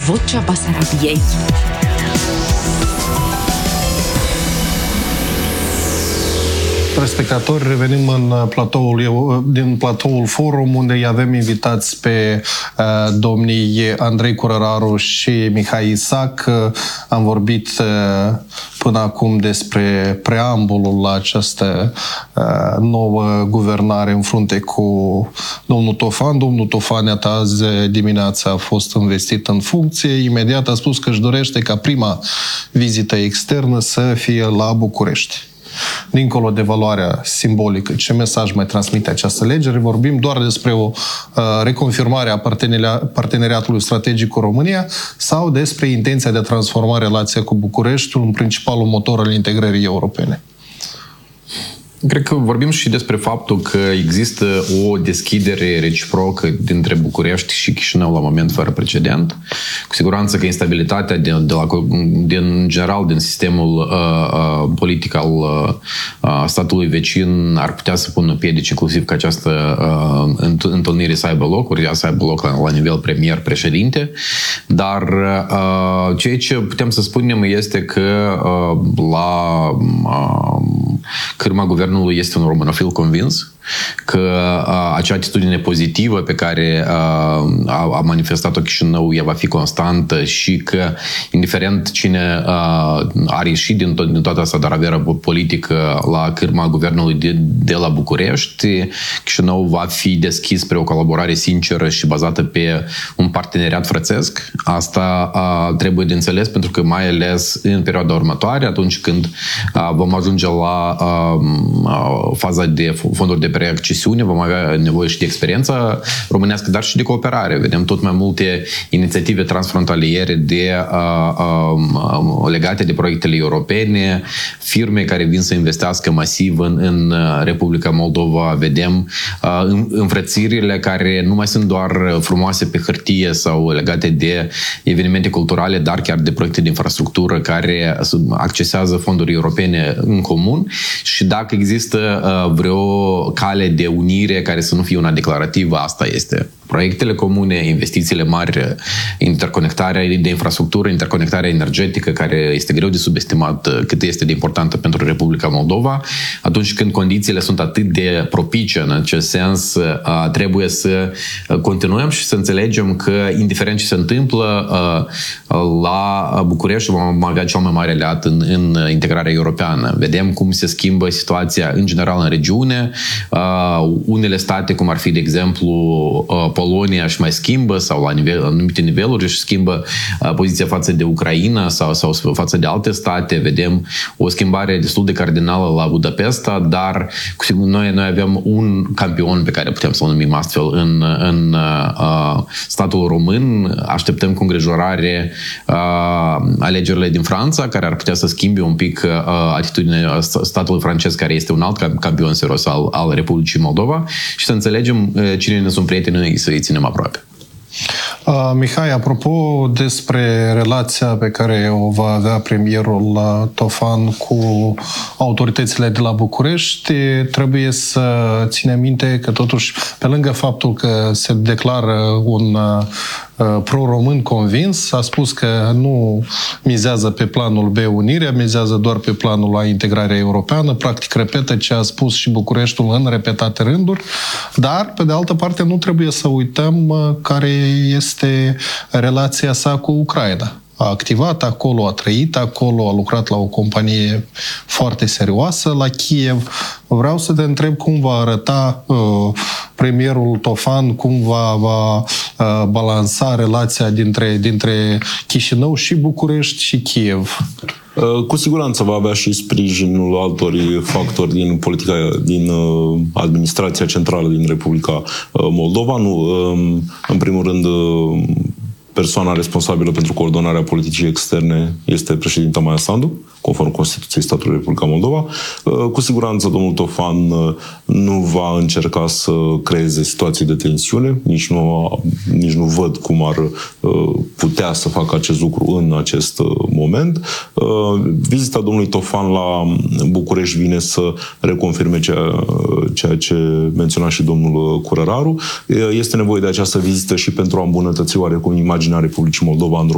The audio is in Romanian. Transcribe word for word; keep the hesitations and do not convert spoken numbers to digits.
Vocea Basarabiei. Spectatori, revenim în platoul, din platoul Forum, unde îi avem invitați pe uh, domnii Andrei Curăraru și Mihai Isac. Uh, am vorbit uh, până acum despre preambulul la această uh, nouă guvernare în frunte cu domnul Tofan. Domnul Tofan, iată, azi dimineața a fost investit în funcție. Imediat a spus că își dorește ca prima vizită externă să fie la București. Dincolo de valoarea simbolică, ce mesaj mai transmite această legere, vorbim doar despre o uh, reconfirmare a parteneriatului strategic cu România sau despre intenția de a transforma relația cu Bucureștiul în principalul motor al integrării europene. Cred că vorbim și despre faptul că există o deschidere reciprocă dintre București și Chișinău la moment fără precedent. Cu siguranță că instabilitatea din, de la, din general din sistemul uh, uh, politic al uh, statului vecin ar putea să pună piedici inclusiv ca această uh, întâlnire să aibă loc, ori să aibă loc la, la nivel premier-președinte. Dar uh, ceea ce putem să spunem este că uh, la uh, cârma guvernului este un românofil convins că a, acea atitudine pozitivă pe care a, a, a manifestat-o Chișinău, ea va fi constantă și că, indiferent cine a, ar ieși din, to- din toată asta daraveră politică la cârma guvernului de, de la București, Chișinău va fi deschis spre o colaborare sinceră și bazată pe un parteneriat frățesc. Asta a, trebuie de înțeles, pentru că mai ales în perioada următoare, atunci când a, vom ajunge la a, a, faza de fonduri de preaccesiune, vom avea nevoie și de experiența românească, dar și de cooperare. Vedem tot mai multe inițiative transfrontaliere de, uh, uh, legate de proiectele europene, firme care vin să investească masiv în, în Republica Moldova. Vedem uh, înfrățirile care nu mai sunt doar frumoase pe hârtie sau legate de evenimente culturale, dar chiar de proiecte de infrastructură care accesează fonduri europene în comun. Și dacă există uh, vreo cale de unire care să nu fie una declarativă, asta este. Proiectele comune, investițiile mari, interconectarea de infrastructură, interconectarea energetică, care este greu de subestimat cât este de importantă pentru Republica Moldova. Atunci când condițiile sunt atât de propice în acest sens, trebuie să continuăm și să înțelegem că, indiferent ce se întâmplă, la București vom avea cel mai mare aliat în, în integrarea europeană. Vedem cum se schimbă situația în general în regiune. Unele state, cum ar fi, de exemplu, Polonia își mai schimbă sau la nivel, anumite niveluri își schimbă uh, poziția față de Ucraina sau, sau față de alte state. Vedem o schimbare destul de cardinală la Budapesta, dar cu sigur, noi, noi avem un campion pe care putem să-l numim astfel în, în uh, statul român. Așteptăm cu îngrijorare uh, alegerile din Franța, care ar putea să schimbe un pic uh, atitudinea statului francez, care este un alt campion serios al, al Republicii Moldova, și să înțelegem uh, cine ne sunt prietenii să îi ținem aproape. Uh, Mihai, apropo despre relația pe care o va avea premierul Tofan cu autoritățile de la București, trebuie să ținem minte că totuși, pe lângă faptul că se declară un uh, pro-român convins, a spus că nu mizează pe planul B unirea, mizează doar pe planul A integrarea europeană, practic repetă ce a spus și Bucureștiul în repetate rânduri, dar, pe de altă parte, nu trebuie să uităm care este relația sa cu Ucraina. A activat acolo, a trăit acolo, a lucrat la o companie foarte serioasă la Kiev. Vreau să te întreb cum va arăta uh, premierul Tofan, cum va, va uh, balansa relația dintre, dintre Chișinău și București și Kiev. Cu siguranță va avea și sprijinul altor factori din politica, din administrația centrală din Republica Moldova. Nu, în primul rând, persoana responsabilă pentru coordonarea politicii externe este președinta Maia Sandu, conform Constituției statului Republica Moldova. Cu siguranță domnul Tofan nu va încerca să creeze situații de tensiune, nici nu, nici nu văd cum ar putea să facă acest lucru în acest moment. Vizita domnului Tofan la București vine să reconfirme ceea, ceea ce menționa și domnul Curăraru. Este nevoie de această vizită și pentru a îmbunătăți oarecum imaginea Republicii Moldova în